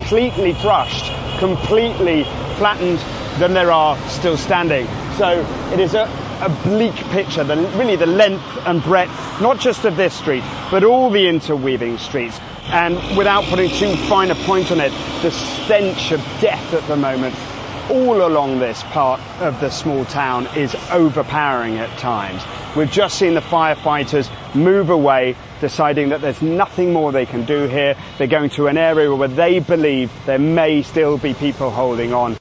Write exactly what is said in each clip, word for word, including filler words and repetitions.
completely crushed, completely flattened than there are still standing. So it is a, a bleak picture, the, really the length and breadth, not just of this street, but all the interweaving streets. And without putting too fine a point on it, the stench of death at the moment all along this part of the small town is overpowering at times. We've just seen the firefighters move away, deciding that there's nothing more they can do here. They're going to an area where they believe there may still be people holding on.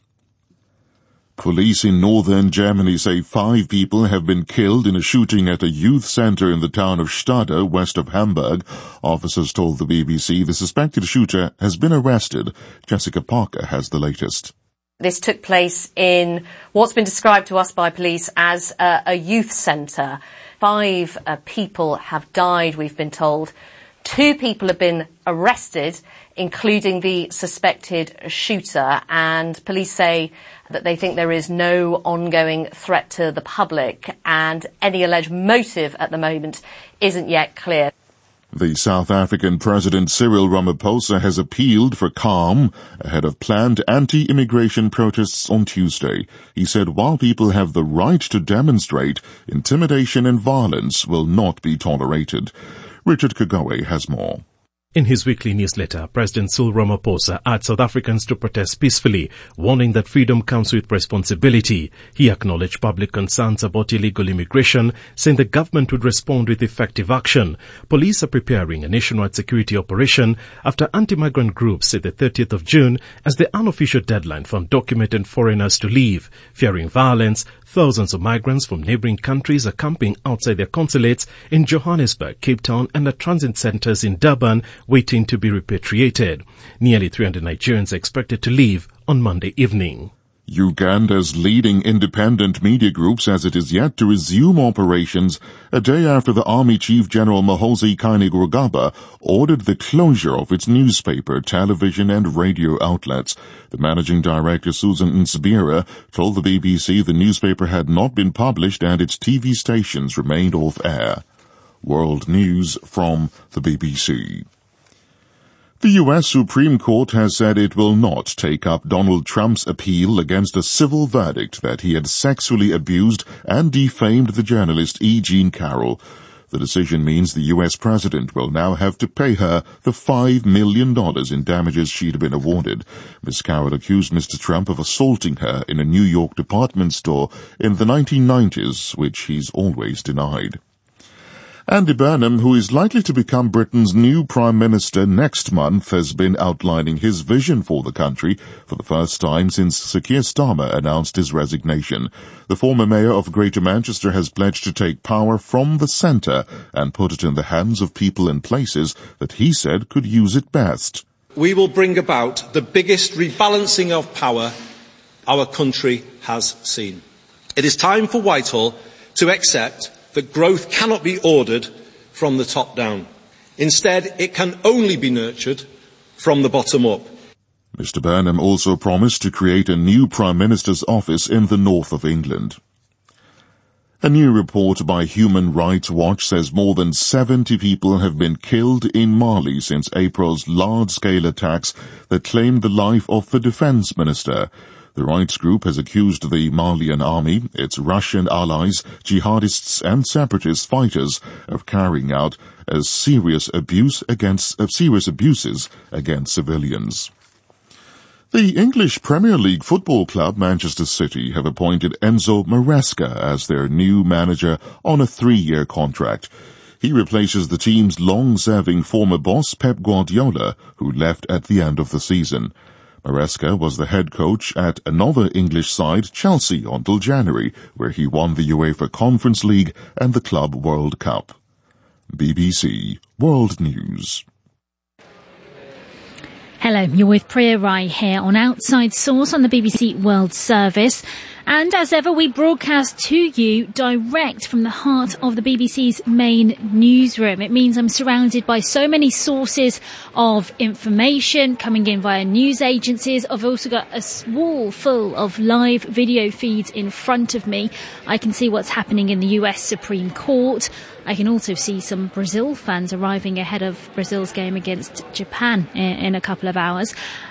Police in northern Germany say five people have been killed in a shooting at a youth center in the town of Stade, west of Hamburg. Officers told the B B C the suspected shooter has been arrested. Jessica Parker has the latest. This took place in what's been described to us by police as a, a youth centre. Five uh, people have died, we've been told. Two people have been arrested, including the suspected shooter, and police say that they think there is no ongoing threat to the public, and any alleged motive at the moment isn't yet clear. The South African President Cyril Ramaphosa has appealed for calm ahead of planned anti-immigration protests on Tuesday. He said while people have the right to demonstrate, intimidation and violence will not be tolerated. Richard Kagawe has more. In his weekly newsletter, President Cyril Ramaphosa urged South Africans to protest peacefully, warning that freedom comes with responsibility. He acknowledged public concerns about illegal immigration, saying the government would respond with effective action. Police are preparing a nationwide security operation after anti-migrant groups set the thirtieth of June as the unofficial deadline for undocumented foreigners to leave. Fearing violence, thousands of migrants from neighboring countries are camping outside their consulates in Johannesburg, Cape Town and at transit centers in Durban, waiting to be repatriated. Nearly three hundred Nigerians are expected to leave on Monday evening. Uganda's leading independent media group says it is yet to resume operations a day after the Army Chief General Muhoozi Kainerugaba ordered the closure of its newspaper, television and radio outlets. The managing director, Susan Nsibira, told the B B C the newspaper had not been published and its T V stations remained off air. World News from the B B C. The U S Supreme Court has said it will not take up Donald Trump's appeal against a civil verdict that he had sexually abused and defamed the journalist E. Jean Carroll. The decision means the U S president will now have to pay her the five million dollars in damages she'd been awarded. Miz Carroll accused Mister Trump of assaulting her in a New York department store in the nineteen nineties, which he's always denied. Andy Burnham, who is likely to become Britain's new Prime Minister next month, has been outlining his vision for the country for the first time since Sir Keir Starmer announced his resignation. The former mayor of Greater Manchester has pledged to take power from the centre and put it in the hands of people and places that he said could use it best. We will bring about the biggest rebalancing of power our country has seen. It is time for Whitehall to accept that growth cannot be ordered from the top down. Instead, it can only be nurtured from the bottom up. Mister Burnham also promised to create a new Prime Minister's office in the north of England. A new report by Human Rights Watch says more than seventy people have been killed in Mali since April's large-scale attacks that claimed the life of the defense minister. The rights group has accused the Malian army, its Russian allies, jihadists and separatist fighters of carrying out a serious abuse against, uh, serious abuses against civilians. The English Premier League football club Manchester City have appointed Enzo Maresca as their new manager on a three-year contract. He replaces the team's long-serving former boss Pep Guardiola, who left at the end of the season. Maresca was the head coach at another English side, Chelsea, until January, where he won the UEFA Conference League and the Club World Cup. B B C World News. Hello, you're with Priya Rai here on Outside Source on the B B C World Service. And as ever, we broadcast to you direct from the heart of the B B C's main newsroom. It means I'm surrounded by so many sources of information coming in via news agencies. I've also got a wall full of live video feeds in front of me. I can see what's happening in the U S Supreme Court. I can also see some Brazil fans arriving ahead of Brazil's game against Japan in, in a couple of hours.